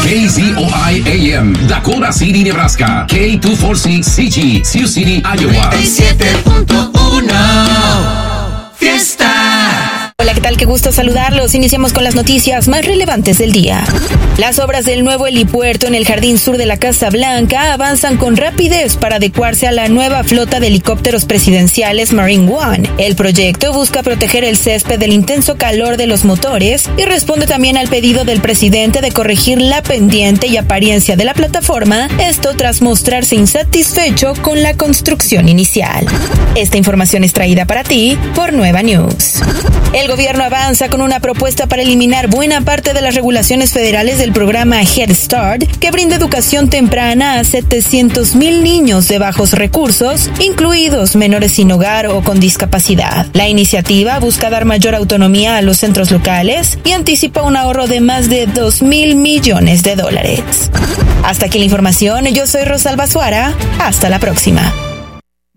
KZOI AM, Dakota City, Nebraska. K246CG, Sioux City, Iowa. 97.1 Fiesta. Hola, ¿qué tal? Qué gusto saludarlos. Iniciamos con las noticias más relevantes del día. Las obras del nuevo helipuerto en el jardín sur de la Casa Blanca avanzan con rapidez para adecuarse a la nueva flota de helicópteros presidenciales Marine One. El proyecto busca proteger el césped del intenso calor de los motores y responde también al pedido del presidente de corregir la pendiente y apariencia de la plataforma, esto tras mostrarse insatisfecho con la construcción inicial. Esta información es traída para ti por Nueva News. El gobierno avanza con una propuesta para eliminar buena parte de las regulaciones federales del programa Head Start, que brinda educación temprana a 700,000 niños de bajos recursos, incluidos menores sin hogar o con discapacidad. La iniciativa busca dar mayor autonomía a los centros locales y anticipa un ahorro de más de $2,000 millones. Hasta aquí la información, yo soy Rosalba Suara, hasta la próxima.